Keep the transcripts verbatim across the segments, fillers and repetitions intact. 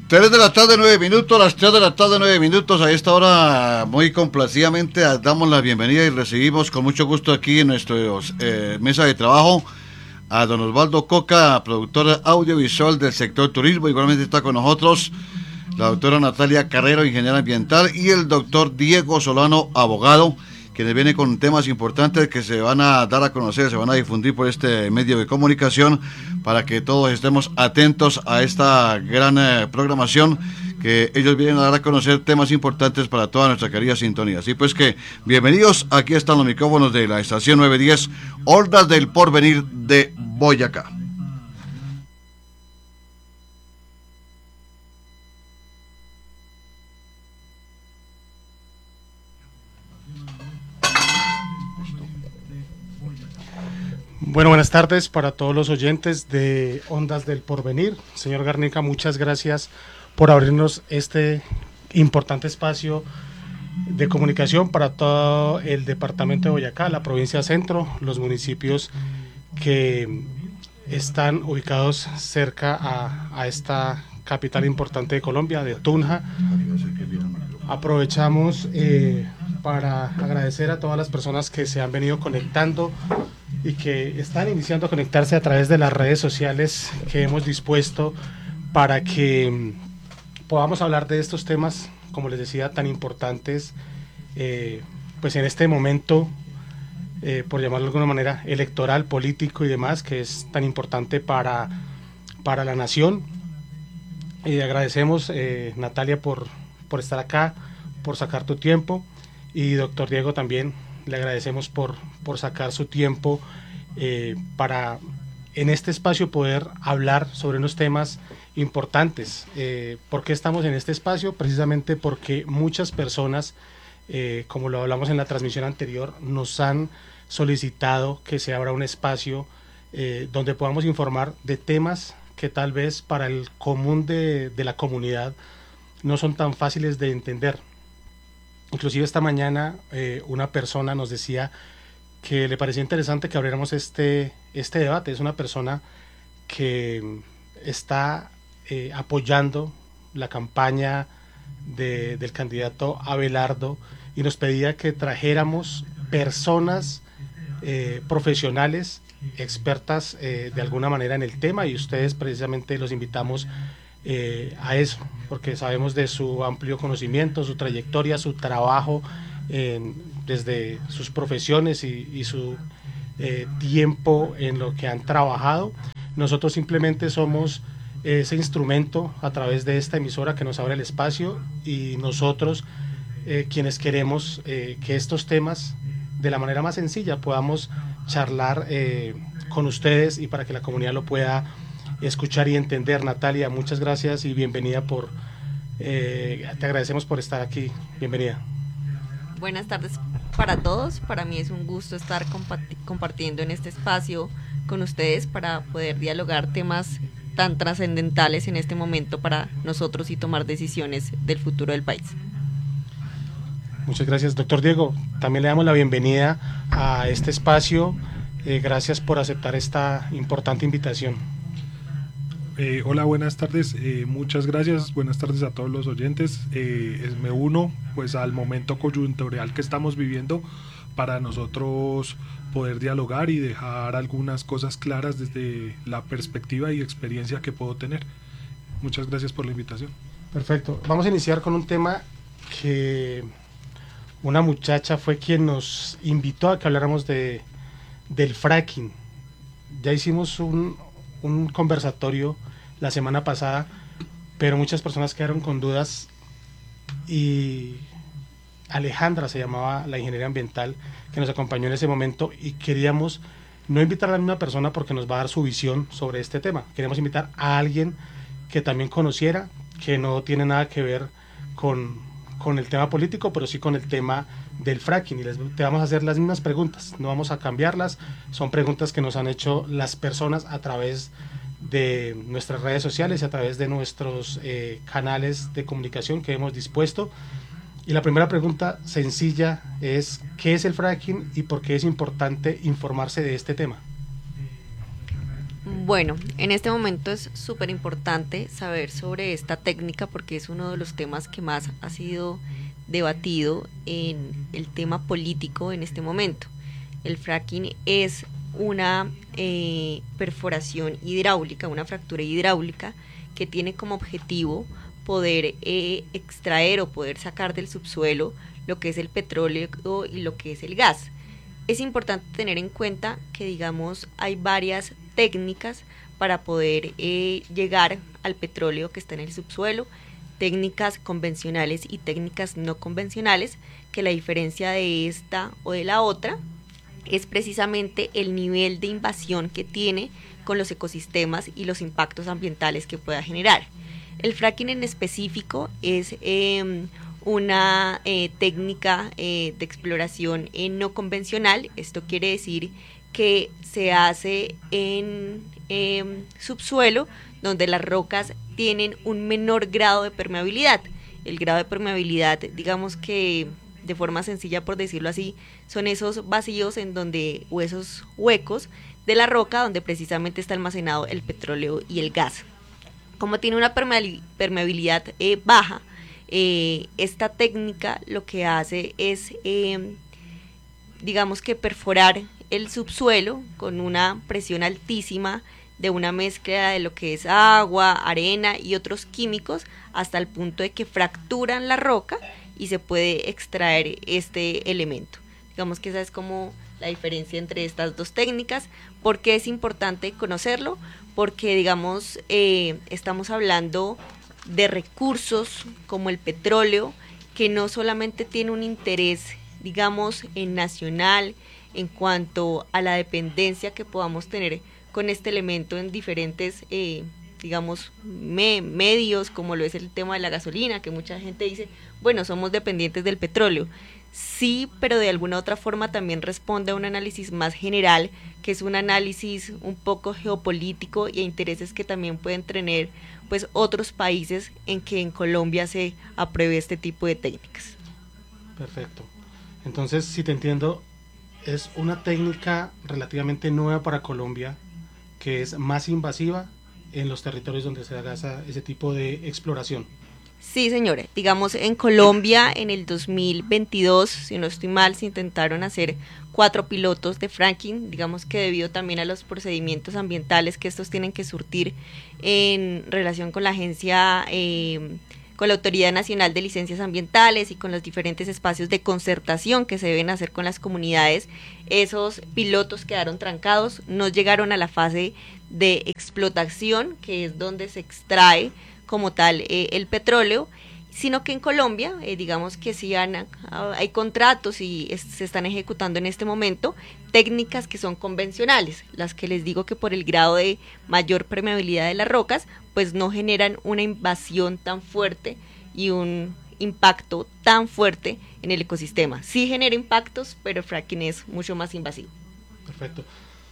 tres de la tarde, nueve minutos, las tres de la tarde, nueve minutos. A esta hora, muy complacidamente, damos la bienvenida y recibimos con mucho gusto aquí en nuestra eh, mesa de trabajo a don Osvaldo Coca, productor audiovisual del sector turismo. Igualmente está con nosotros la doctora Natalia Carrero, ingeniera ambiental, y el doctor Diego Solano, abogado, quienes vienen con temas importantes que se van a dar a conocer, se van a difundir por este medio de comunicación para que todos estemos atentos a esta gran eh, programación que ellos vienen a dar a conocer temas importantes para toda nuestra querida sintonía. Así pues que, bienvenidos, aquí están los micrófonos de la estación novecientos diez, Ondas del Porvenir de Boyacá. Bueno, buenas tardes para todos los oyentes de Ondas del Porvenir. Señor Garnica, muchas gracias por abrirnos este importante espacio de comunicación para todo el departamento de Boyacá, la provincia Centro, los municipios que están ubicados cerca a, a esta capital importante de Colombia, de Tunja. Aprovechamos eh, para agradecer a todas las personas que se han venido conectando y que están iniciando a conectarse a través de las redes sociales que hemos dispuesto para que podamos hablar de estos temas, como les decía, tan importantes, eh, pues en este momento, eh, por llamarlo de alguna manera, electoral, político y demás, que es tan importante para, para la nación. Y agradecemos, eh, Natalia, por, por estar acá, por sacar tu tiempo, y doctor Diego también, le agradecemos por, por sacar su tiempo eh, para en este espacio poder hablar sobre unos temas importantes. Eh, ¿Por qué estamos en este espacio? Precisamente porque muchas personas, eh, como lo hablamos en la transmisión anterior, nos han solicitado que se abra un espacio eh, donde podamos informar de temas que tal vez para el común de, de la comunidad no son tan fáciles de entender. Inclusive esta mañana eh, una persona nos decía que le parecía interesante que abriéramos este, este debate. Es una persona que está eh, apoyando la campaña de, del candidato Abelardo y nos pedía que trajéramos personas eh, profesionales, expertas eh, de alguna manera en el tema, y ustedes precisamente los invitamos Eh, a eso, porque sabemos de su amplio conocimiento, su trayectoria, su trabajo en, desde sus profesiones y, y su eh, tiempo en lo que han trabajado. Nosotros simplemente somos ese instrumento a través de esta emisora que nos abre el espacio, y nosotros eh, quienes queremos eh, que estos temas de la manera más sencilla podamos charlar eh, con ustedes y para que la comunidad lo pueda escuchar y entender. Natalia, muchas gracias y bienvenida por, eh, te agradecemos por estar aquí, bienvenida. Buenas tardes para todos, para mí es un gusto estar comparti- compartiendo en este espacio con ustedes para poder dialogar temas tan trascendentales en este momento para nosotros y tomar decisiones del futuro del país. Muchas gracias, doctor Diego, también le damos la bienvenida a este espacio, eh, gracias por aceptar esta importante invitación. Eh, hola, buenas tardes, eh, muchas gracias, buenas tardes a todos los oyentes. Eh, me uno pues al momento coyuntural que estamos viviendo para nosotros poder dialogar y dejar algunas cosas claras desde la perspectiva y experiencia que puedo tener. Muchas gracias por la invitación. Perfecto, vamos a iniciar con un tema que una muchacha fue quien nos invitó a que habláramos de, del fracking. Ya hicimos un un conversatorio la semana pasada, pero muchas personas quedaron con dudas, y Alejandra se llamaba la ingeniera ambiental que nos acompañó en ese momento, y queríamos no invitar a la misma persona porque nos va a dar su visión sobre este tema. Queremos invitar a alguien que también conociera, que no tiene nada que ver con, con el tema político, pero sí con el tema del fracking, y les, te vamos a hacer las mismas preguntas, no vamos a cambiarlas, son preguntas que nos han hecho las personas a través de nuestras redes sociales y a través de nuestros eh, canales de comunicación que hemos dispuesto. Y la primera pregunta sencilla es: ¿qué es el fracking y por qué es importante informarse de este tema? Bueno, en este momento es súper importante saber sobre esta técnica porque es uno de los temas que más ha sido debatido en el tema político en este momento. El fracking es una eh, perforación hidráulica, una fractura hidráulica que tiene como objetivo poder eh, extraer o poder sacar del subsuelo lo que es el petróleo y lo que es el gas. Es importante tener en cuenta que, digamos, hay varias técnicas para poder eh, llegar al petróleo que está en el subsuelo, técnicas convencionales y técnicas no convencionales, que la diferencia de esta o de la otra es precisamente el nivel de invasión que tiene con los ecosistemas y los impactos ambientales que pueda generar. El fracking en específico es eh, una eh, técnica eh, de exploración eh, no convencional. Esto quiere decir que se hace en eh, subsuelo donde las rocas tienen un menor grado de permeabilidad. El grado de permeabilidad, digamos que de forma sencilla por decirlo así, son esos vacíos en donde, o esos huecos de la roca donde precisamente está almacenado el petróleo y el gas. Como tiene una permeabilidad eh, baja, eh, esta técnica lo que hace es, eh, digamos que perforar el subsuelo con una presión altísima de una mezcla de lo que es agua, arena y otros químicos hasta el punto de que fracturan la roca y se puede extraer este elemento. Digamos que esa es como la diferencia entre estas dos técnicas. ¿Por qué es importante conocerlo? Porque, digamos, eh, estamos hablando de recursos como el petróleo, que no solamente tiene un interés, digamos, en nacional, en cuanto a la dependencia que podamos tener con este elemento en diferentes, eh, digamos, me, medios, como lo es el tema de la gasolina, que mucha gente dice, bueno, somos dependientes del petróleo. Sí, pero de alguna otra forma también responde a un análisis más general, que es un análisis un poco geopolítico y a intereses que también pueden tener pues otros países en que en Colombia se apruebe este tipo de técnicas. Perfecto. Entonces, si te entiendo, es una técnica relativamente nueva para Colombia, que es más invasiva en los territorios donde se haga esa, ese tipo de exploración. Sí, señores. Digamos, en Colombia en el dos mil veintidós, si no estoy mal, se intentaron hacer cuatro pilotos de fracking, digamos que debido también a los procedimientos ambientales que estos tienen que surtir en relación con la agencia, eh, con la Autoridad Nacional de Licencias Ambientales y con los diferentes espacios de concertación que se deben hacer con las comunidades. Esos pilotos quedaron trancados, no llegaron a la fase de explotación, que es donde se extrae como tal eh, el petróleo, sino que en Colombia, eh, digamos que sí han, hay contratos y es, se están ejecutando en este momento técnicas que son convencionales, las que les digo que por el grado de mayor permeabilidad de las rocas, pues no generan una invasión tan fuerte y un impacto tan fuerte en el ecosistema. Sí genera impactos, pero el fracking es mucho más invasivo. Perfecto.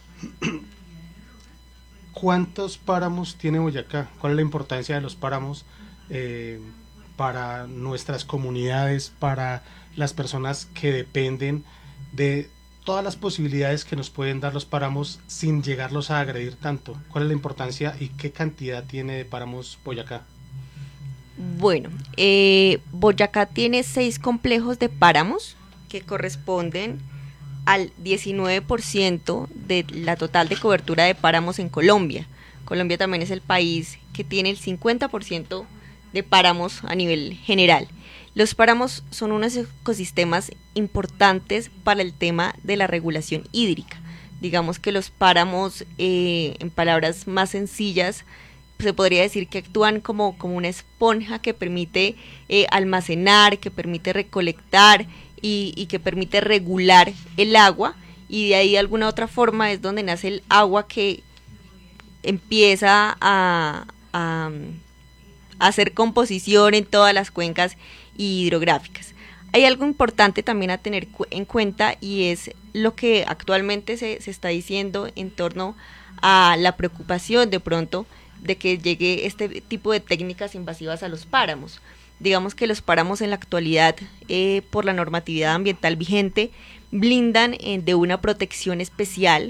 ¿Cuántos páramos tiene Boyacá? ¿Cuál es la importancia de los páramos eh, para nuestras comunidades, para las personas que dependen de todas las posibilidades que nos pueden dar los páramos sin llegarlos a agredir tanto? ¿Cuál es la importancia y qué cantidad tiene de páramos Boyacá? Bueno, eh, Boyacá tiene seis complejos de páramos que corresponden al diecinueve por ciento de la total de cobertura de páramos en Colombia. Colombia también es el país que tiene el cincuenta por ciento de páramos a nivel general. Los páramos son unos ecosistemas importantes para el tema de la regulación hídrica. Digamos que los páramos, eh, en palabras más sencillas, se podría decir que actúan como, como una esponja que permite eh, almacenar, que permite recolectar y, y que permite regular el agua, y de ahí de alguna otra forma es donde nace el agua que empieza a, a, a hacer composición en todas las cuencas hidrográficas. Hay algo importante también a tener en cuenta y es lo que actualmente se, se está diciendo en torno a la preocupación de pronto de que llegue este tipo de técnicas invasivas a los páramos. Digamos que los páramos en la actualidad, eh, por la normatividad ambiental vigente, blindan eh, de una protección especial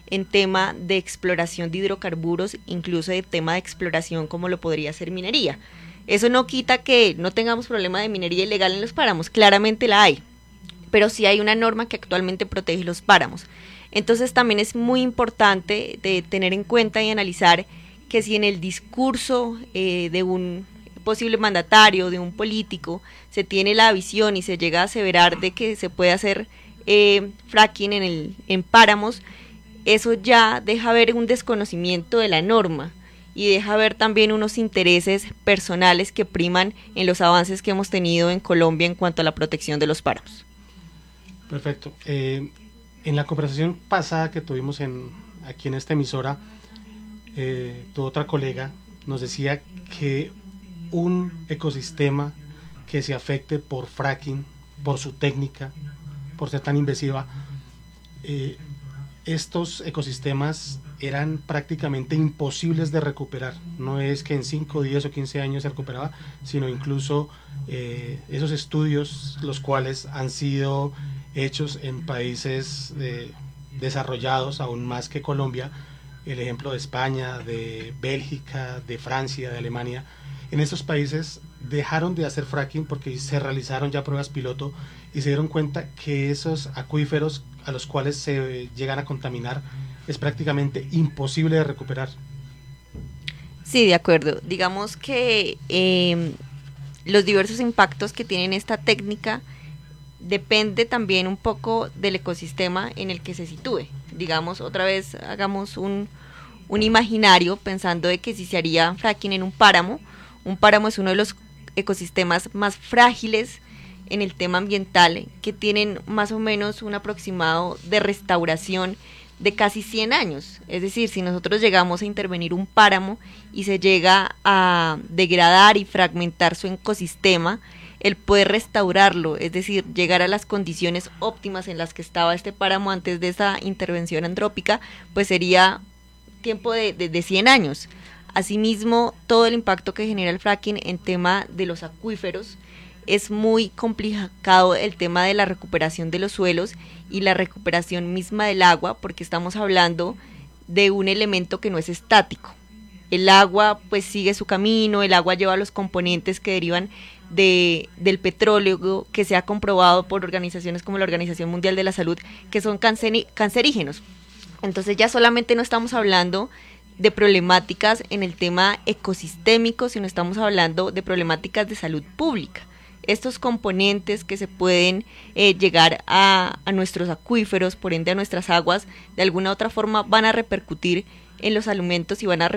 en tema de exploración de hidrocarburos, incluso de tema de exploración como lo podría ser minería. Eso no quita que no tengamos problema de minería ilegal en los páramos, claramente la hay, pero sí hay una norma que actualmente protege los páramos. Entonces también es muy importante de tener en cuenta y analizar que si en el discurso eh, de un posible mandatario, de un político, se tiene la visión y se llega a aseverar de que se puede hacer eh, fracking en, el, en páramos, eso ya deja ver un desconocimiento de la norma y deja ver también unos intereses personales que priman en los avances que hemos tenido en Colombia en cuanto a la protección de los páramos. Perfecto. Eh, en la conversación pasada que tuvimos en, aquí en esta emisora, eh, tu otra colega nos decía que un ecosistema que se afecte por fracking, por su técnica, por ser tan invasiva, eh, estos ecosistemas eran prácticamente imposibles de recuperar. No es que en cinco, diez o quince años se recuperaba, sino incluso eh, esos estudios, los cuales han sido hechos en países eh, desarrollados aún más que Colombia, el ejemplo de España, de Bélgica, de Francia, de Alemania. En estos países dejaron de hacer fracking porque se realizaron ya pruebas piloto y se dieron cuenta que esos acuíferos a los cuales se llegan a contaminar es prácticamente imposible de recuperar. Sí, de acuerdo. Digamos que eh, los diversos impactos que tienen esta técnica depende también un poco del ecosistema en el que se sitúe. Digamos, otra vez hagamos un, un imaginario pensando de que si se haría fracking en un páramo, un páramo es uno de los ecosistemas más frágiles en el tema ambiental, que tienen más o menos un aproximado de restauración de casi cien años. Es decir, si nosotros llegamos a intervenir un páramo y se llega a degradar y fragmentar su ecosistema, el poder restaurarlo, es decir, llegar a las condiciones óptimas en las que estaba este páramo antes de esa intervención antrópica, pues sería tiempo de, de, de cien años. Asimismo, todo el impacto que genera el fracking en tema de los acuíferos, es muy complicado el tema de la recuperación de los suelos y la recuperación misma del agua, porque estamos hablando de un elemento que no es estático. El agua pues sigue su camino, el agua lleva los componentes que derivan de, del petróleo, que se ha comprobado por organizaciones como la Organización Mundial de la Salud, que son canceri- cancerígenos. Entonces ya solamente no estamos hablando de problemáticas en el tema ecosistémico, sino estamos hablando de problemáticas de salud pública. Estos componentes que se pueden eh, llegar a, a nuestros acuíferos, por ende a nuestras aguas, de alguna u otra forma van a repercutir en los alimentos y van a